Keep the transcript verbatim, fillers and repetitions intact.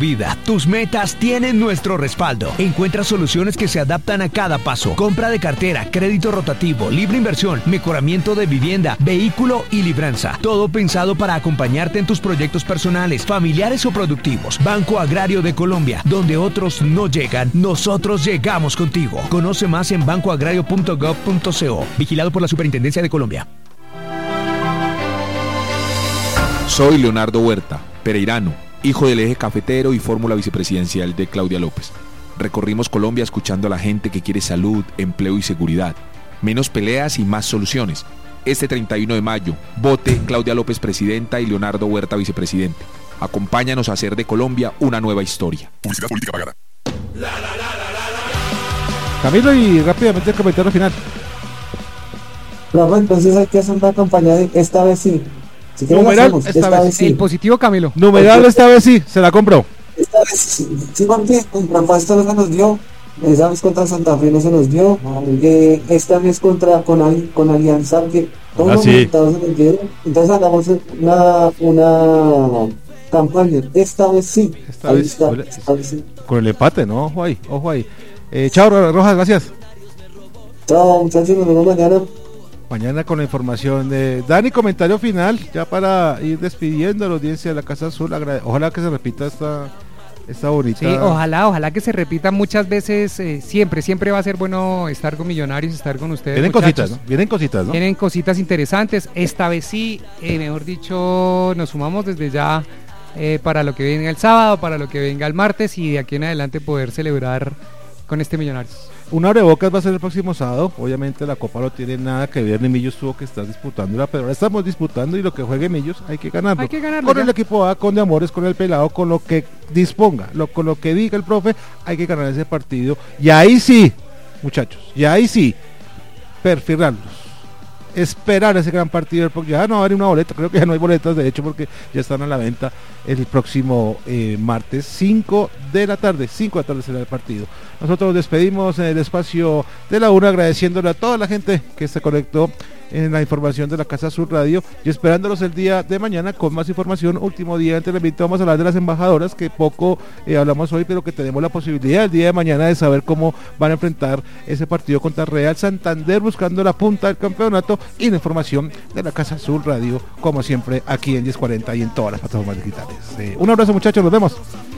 vida, tus metas tienen nuestro respaldo. Encuentra soluciones que se adaptan a cada paso. Compra de cartera, crédito rotativo, libre inversión, mejoramiento de vivienda, vehículo y libranza. Todo pensado para acompañarte en tus proyectos personales, familiares o productivos. Banco Agrario de Colombia, donde otros no llegan, nosotros llegamos contigo. Conoce más en banco agrario punto gov punto co. Vigilado por la Superintendencia de Colombia. Soy Leonardo Huerta, pereirano, hijo del eje cafetero y fórmula vicepresidencial de Claudia López. Recorrimos Colombia escuchando a la gente que quiere salud, empleo y seguridad. Menos peleas y más soluciones. Este treinta y uno de mayo, vote Claudia López presidenta y Leonardo Huerta vicepresidente. Acompáñanos a hacer de Colombia una nueva historia. Publicidad política pagada. Camilo, y rápidamente el comentario final. No, entonces hay que hacer una campaña de esta vez sí. Si Numeral, hacemos, esta, esta vez, vez sí. El positivo, Camilo. Numeral, esta vez sí, se la compró. Esta vez sí, sí, porque contra Pasto no se nos dio, esa vez contra Santa Fe no se nos dio, eh, esta vez contra con, con Alianza, que todos Ah, los sí. resultados se nos dieron. Entonces hagamos una, una campaña, esta vez sí. Esta Ahí vez, está, huele- esta vez sí. Con el empate, ¿no? Ojo ahí, ojo ahí. Eh, chao, Rojas, gracias. Chao muchachos, nos vemos mañana. Mañana con la información de Dani, comentario final, ya para ir despidiendo a la audiencia de la Casa Azul. Agrade- Ojalá que se repita esta, esta bonita. Sí, ojalá, ojalá que se repita muchas veces, eh, siempre, siempre va a ser bueno estar con Millonarios, estar con ustedes. Vienen muchachos. cositas, ¿no? Vienen cositas, ¿no? Vienen cositas interesantes, esta vez sí, eh, mejor dicho, nos sumamos desde ya eh, para lo que venga el sábado, para lo que venga el martes y de aquí en adelante poder celebrar con este Millonarios. Un abrebocas va a ser el próximo sábado. Obviamente la Copa no tiene nada que ver, ni Millos tuvo que estar disputándola, pero ahora estamos disputando y lo que juegue Millos hay que ganarlo. Hay que ganarlo Con ya. el equipo A, con de Amores, con el pelado, con lo que disponga, lo, con lo que diga el profe, hay que ganar ese partido. Y ahí sí, muchachos, y ahí sí, perfilarlos. Esperar ese gran partido, porque ya no va a haber una boleta, creo que ya no hay boletas de hecho porque ya están a la venta el próximo eh, martes cinco de la tarde, cinco de la tarde será el partido. Nosotros nos despedimos en el espacio de la una agradeciéndole a toda la gente que se conectó en la información de la Casa Azul Radio y esperándolos el día de mañana con más información. Último día antes del vamos a hablar de las embajadoras, que poco eh, hablamos hoy, pero que tenemos la posibilidad el día de mañana de saber cómo van a enfrentar ese partido contra Real Santander, buscando la punta del campeonato, y la información de la Casa Azul Radio, como siempre, aquí en diez cuarenta y en todas las plataformas digitales. Eh, un abrazo muchachos, nos vemos.